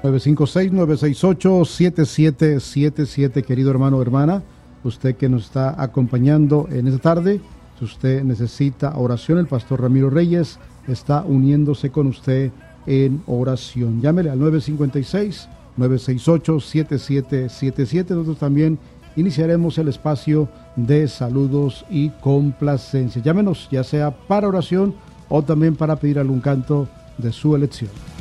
956-968-7777, querido hermano o hermana, usted que nos está acompañando en esta tarde, si usted necesita oración, el pastor Ramiro Reyes está uniéndose con usted en oración. Llámele al 956-968-7777. Nosotros también iniciaremos el espacio de saludos y complacencia. Llámenos, ya sea para oración o también para pedir algún canto de su elección.